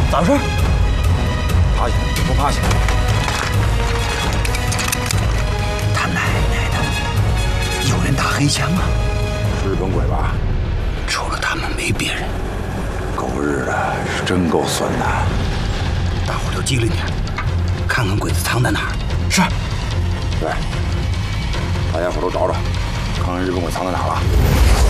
咋回事？ 趴下，给我趴下！ 他奶奶的，有人打黑枪啊！ 日本鬼吧？ 除了他们没别人。 狗日的，是真够损的。 大伙留机灵点，看看鬼子藏在哪儿。是。 对，大家伙都找找，看看日本鬼藏在哪儿了。